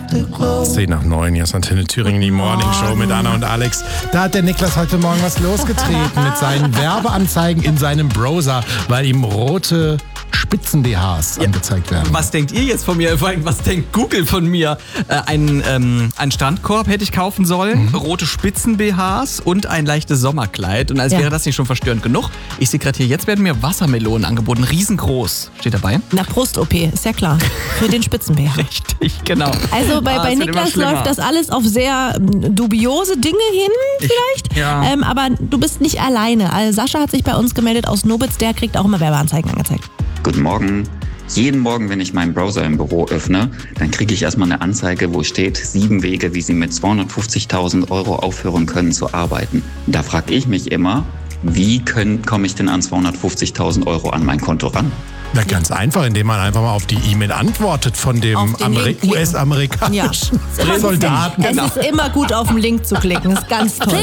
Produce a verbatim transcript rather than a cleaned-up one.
zehn nach neun, hier ist Antenne Thüringen, die Morning Show mit Anna und Alex. Da hat der Niklas heute Morgen was losgetreten mit seinen Werbeanzeigen in seinem Browser, weil ihm rote Spitzen-B Hs ja. angezeigt werden. Was denkt ihr jetzt von mir? Vor allem, was denkt Google von mir? Äh, ein, ähm, ein Strandkorb hätte ich kaufen sollen, mhm. rote Spitzen-B Hs und ein leichtes Sommerkleid. Und als ja. wäre das nicht schon verstörend genug, ich sehe gerade hier, jetzt werden mir Wassermelonen angeboten, riesengroß. Steht dabei? Na, Brust-O P, ist ja klar. Für den Spitzen-B H. Richtig, genau. Also bei, ah, bei Niklas läuft das alles auf sehr dubiose Dinge hin, vielleicht. Ich, ja. ähm, aber du bist nicht alleine. Also Sascha hat sich bei uns gemeldet aus Nobitz, der kriegt auch immer Werbeanzeigen angezeigt. Guten Morgen. Jeden Morgen, wenn ich meinen Browser im Büro öffne, dann kriege ich erstmal eine Anzeige, wo steht, sieben Wege, wie Sie mit zweihundertfünfzigtausend Euro aufhören können zu arbeiten. Da frage ich mich immer, wie komme ich denn an zweihundertfünfzigtausend Euro an mein Konto ran? Na, ganz einfach, indem man einfach mal auf die E-Mail antwortet von dem Ameri- U S-amerikanischen ja. Soldaten. Es ist immer gut, auf den Link zu klicken. Das ist ganz toll.